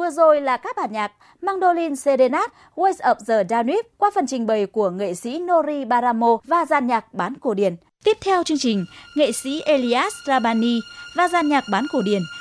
Vừa rồi là các bản nhạc Mandolin Serenade, Ways of the Danube qua phần trình bày của nghệ sĩ Nori Baramo và dàn nhạc bán cổ điển. Tiếp theo chương trình, nghệ sĩ Elias Rabani và dàn nhạc bán cổ điển